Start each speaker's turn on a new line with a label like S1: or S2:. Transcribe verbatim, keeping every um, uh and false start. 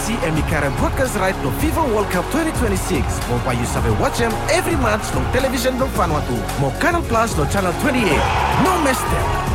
S1: mengisi M D Karen broadcast right no FIFA World Cup twenty twenty-six. Mau payu sabe watch em every match no television no fan watu. Mau Canal Plus no channel twenty-eight. No miss them.